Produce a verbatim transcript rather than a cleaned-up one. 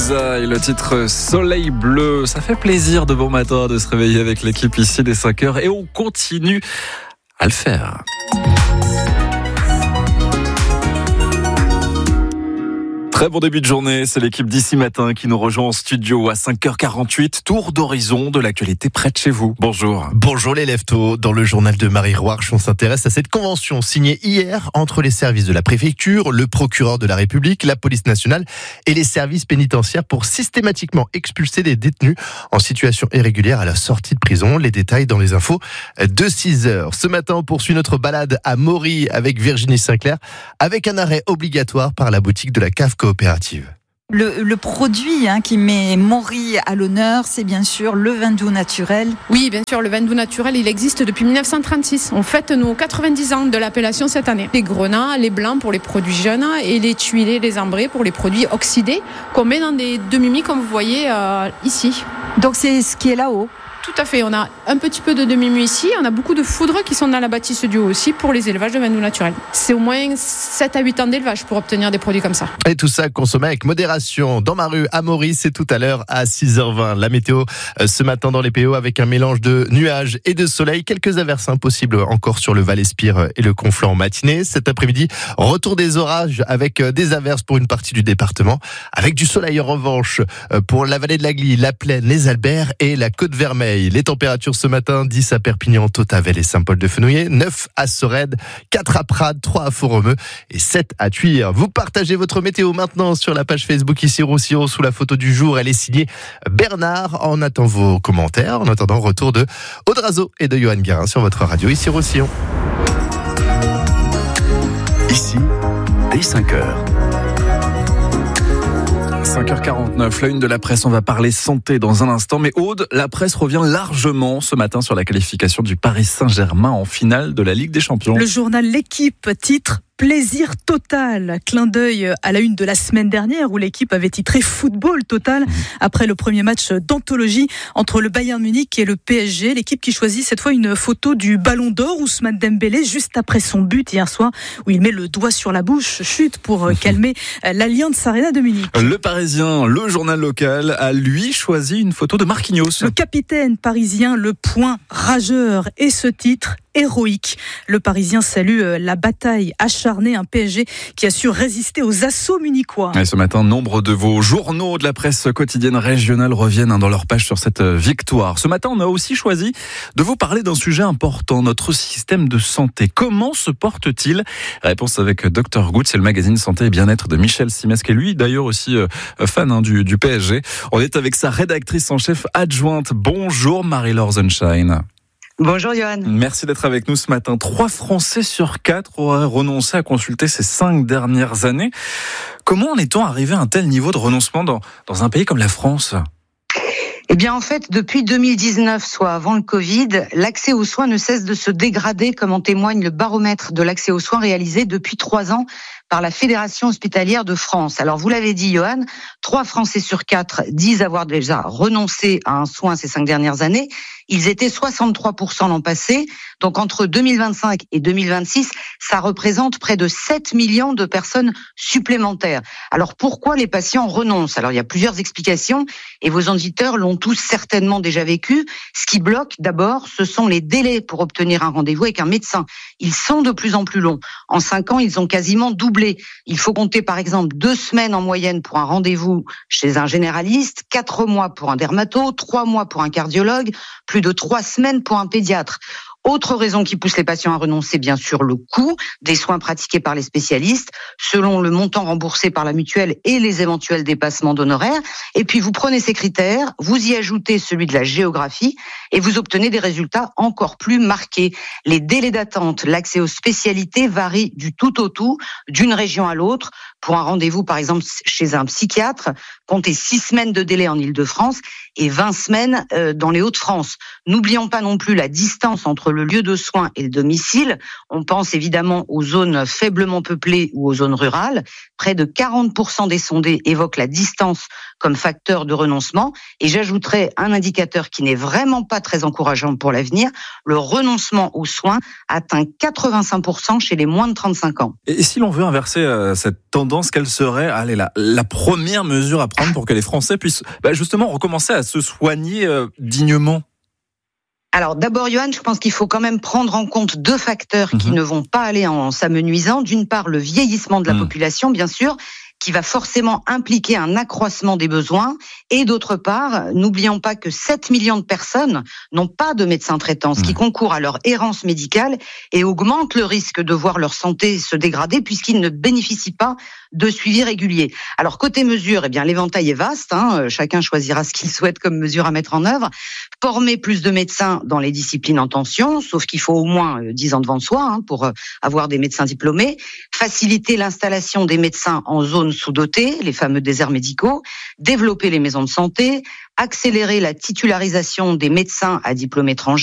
Medusa et le titre Soleil Bleu. Ça fait plaisir de bon matin de se réveiller avec l'équipe ici dès cinq heures et on continue à le faire. Très bon début de journée, c'est l'équipe d'ici matin qui nous rejoint en studio à cinq heures quarante-huit. Tour d'horizon de l'actualité près de chez vous. Bonjour. Bonjour les leftos. Dans le journal de Marie Roarch, on s'intéresse à cette convention signée hier entre les services de la préfecture, le procureur de la République, la police nationale et les services pénitentiaires pour systématiquement expulser des détenus en situation irrégulière à la sortie de prison. Les détails dans les infos de six heures. Ce matin, on poursuit notre balade à Mory avec Virginie Sinclair, avec un arrêt obligatoire par la boutique de la cave coopérative. Le, le produit hein, qui met Mory à l'honneur, c'est bien sûr le vin doux naturel. Oui, bien sûr, le vin doux naturel, il existe depuis dix-neuf cent trente-six. On fête nos quatre-vingt-dix ans de l'appellation cette année. Les grenats, les blancs pour les produits jeunes et les tuilés, les ambrés pour les produits oxydés qu'on met dans des demi-mis comme vous voyez euh, ici. Donc c'est ce qui est là-haut. Tout à fait, on a un petit peu de demi-mu ici, on a beaucoup de foudres qui sont dans la bâtisse du haut aussi pour les élevages de vin doux naturel. C'est au moins sept à huit ans d'élevage pour obtenir des produits comme ça. Et tout ça consommé avec modération. Dans ma rue à Mory, c'est tout à l'heure à six heures vingt. La météo ce matin dans les P O avec un mélange de nuages et de soleil. Quelques averses impossibles encore sur le Val-Espire et le Conflent en matinée. Cet après-midi, retour des orages avec des averses pour une partie du département. Avec du soleil en revanche pour la vallée de la Glie, la Plaine, les Alberts et la Côte-Vermeille. Les températures ce matin, dix à Perpignan, Tautavel et Saint-Paul-de-Fenouillet, neuf à Sorède, quatre à Prades, trois à Font-Romeu et sept à Thuir. Vous partagez votre météo maintenant sur la page Facebook ici Roussillon sous la photo du jour. Elle est signée Bernard. On attend vos commentaires. En attendant, retour de Audrazo et de Johan Guérin sur votre radio ici Roussillon. Ici, dès cinq heures. cinq heures quarante-neuf, la une de la presse, on va parler santé dans un instant. Mais Aude, la presse revient largement ce matin sur la qualification du Paris Saint-Germain en finale de la Ligue des Champions. Le journal L'Équipe titre Plaisir total. Clin d'œil à la une de la semaine dernière où l'équipe avait titré Football total après le premier match d'anthologie entre le Bayern Munich et le P S G. L'équipe qui choisit cette fois une photo du Ballon d'Or, Ousmane Dembélé, juste après son but hier soir où il met le doigt sur la bouche, chute pour calmer l'Allianz Arena de Munich. Le Parisien, le journal local, a lui choisi une photo de Marquinhos. Le capitaine parisien, le point rageur et ce titre héroïque. Le Parisien salue la bataille acharnée, un P S G qui a su résister aux assauts munichois. Et ce matin, nombre de vos journaux de la presse quotidienne régionale reviennent dans leur page sur cette victoire. Ce matin, on a aussi choisi de vous parler d'un sujet important, notre système de santé. Comment se porte-t-il ? Réponse avec Docteur Good, c'est le magazine Santé et Bien-être de Michel Simès, qui est lui d'ailleurs aussi fan hein, du, du P S G. On est avec sa rédactrice en chef adjointe. Bonjour Marie-Laure Sunshine. Bonjour Johan. Merci d'être avec nous ce matin. Trois Français sur quatre auraient renoncé à consulter ces cinq dernières années. Comment en est-on arrivé à un tel niveau de renoncement dans, dans un pays comme la France ? Eh bien, en fait, depuis deux mille dix-neuf, soit avant le Covid, l'accès aux soins ne cesse de se dégrader, comme en témoigne le baromètre de l'accès aux soins réalisé depuis trois ans par la Fédération hospitalière de France. Alors, vous l'avez dit, Johan, trois Français sur quatre disent avoir déjà renoncé à un soin ces cinq dernières années. Ils étaient soixante-trois pour cent l'an passé. Donc, entre deux mille vingt-cinq et deux mille vingt-six, ça représente près de sept millions de personnes supplémentaires. Alors, pourquoi les patients renoncent ? Alors, il y a plusieurs explications et vos auditeurs l'ont tous certainement déjà vécu. Ce qui bloque, d'abord, ce sont les délais pour obtenir un rendez-vous avec un médecin. Ils sont de plus en plus longs. En cinq ans, ils ont quasiment doublé. Il faut compter, par exemple, deux semaines en moyenne pour un rendez-vous chez un généraliste, quatre mois pour un dermato, trois mois pour un cardiologue, plus de trois semaines pour un pédiatre. Autre raison qui pousse les patients à renoncer, bien sûr, le coût des soins pratiqués par les spécialistes, selon le montant remboursé par la mutuelle et les éventuels dépassements d'honoraires. Et puis, vous prenez ces critères, vous y ajoutez celui de la géographie et vous obtenez des résultats encore plus marqués. Les délais d'attente, l'accès aux spécialités varient du tout au tout, d'une région à l'autre. Pour un rendez-vous, par exemple, chez un psychiatre, comptez six semaines de délai en Île-de-France et vingt semaines dans les Hauts-de-France. N'oublions pas non plus la distance entre le lieu de soins et le domicile. On pense évidemment aux zones faiblement peuplées ou aux zones rurales. Près de quarante pour cent des sondés évoquent la distance comme facteur de renoncement. Et j'ajouterais un indicateur qui n'est vraiment pas très encourageant pour l'avenir. Le renoncement aux soins atteint quatre-vingt-cinq pour cent chez les moins de trente-cinq ans. Et si l'on veut inverser euh, cette tendance, quelle serait allez, la, la première mesure à prendre pour que les Français puissent bah, justement recommencer à se soigner euh, dignement? Alors d'abord, Johan, je pense qu'il faut quand même prendre en compte deux facteurs qui mmh. ne vont pas aller en s'amenuisant. D'une part, le vieillissement de la mmh. population, bien sûr, qui va forcément impliquer un accroissement des besoins. Et d'autre part, n'oublions pas que sept millions de personnes n'ont pas de médecin traitant, ce qui concourt à leur errance médicale et augmente le risque de voir leur santé se dégrader puisqu'ils ne bénéficient pas de suivi régulier. Alors côté mesures, eh bien l'éventail est vaste, hein, chacun choisira ce qu'il souhaite comme mesure à mettre en œuvre. Former plus de médecins dans les disciplines en tension, sauf qu'il faut au moins dix ans devant soi hein, pour avoir des médecins diplômés. Faciliter l'installation des médecins en zone sous-dotées, les fameux déserts médicaux, développer les maisons de santé, accélérer la titularisation des médecins à diplôme étranger.